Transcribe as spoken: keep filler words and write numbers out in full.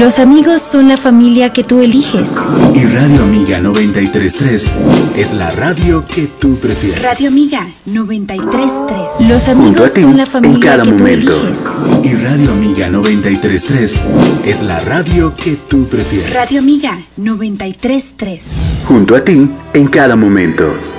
Los amigos son la familia que tú eliges. Y Radio Amiga noventa y tres punto tres es la radio que tú prefieres. Radio Amiga noventa y tres punto tres. Los amigos son la familia que tú eliges. Y Radio Amiga noventa y tres punto tres es la radio que tú prefieres. Radio Amiga noventa y tres punto tres. Junto a ti en cada momento.